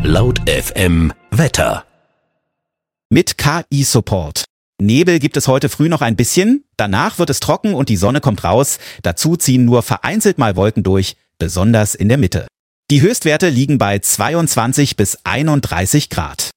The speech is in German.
Laut FM Wetter. Mit KI-Support. Nebel gibt es heute früh noch ein bisschen, danach wird es trocken und die Sonne kommt raus. Dazu ziehen nur vereinzelt mal Wolken durch, besonders in der Mitte. Die Höchstwerte liegen bei 22 bis 31 Grad.